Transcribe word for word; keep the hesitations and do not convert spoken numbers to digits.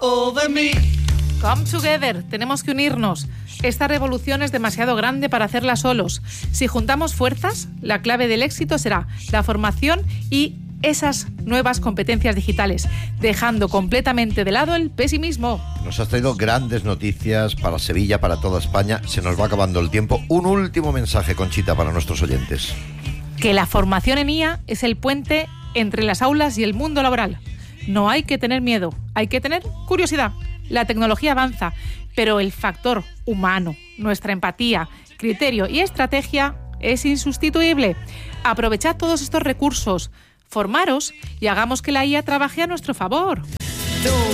over me. Come together, tenemos que unirnos. Esta revolución es demasiado grande para hacerla solos. Si juntamos fuerzas, la clave del éxito será la formación y esas nuevas competencias digitales, dejando completamente de lado el pesimismo. Nos has traído grandes noticias para Sevilla, para toda España. Se nos va acabando el tiempo. Un último mensaje, Conchita, para nuestros oyentes. Que la formación en I A es el puente entre las aulas y el mundo laboral. No hay que tener miedo, hay que tener curiosidad. La tecnología avanza, pero el factor humano, nuestra empatía, criterio y estrategia es insustituible. Aprovechad todos estos recursos, formaros y hagamos que la I A trabaje a nuestro favor.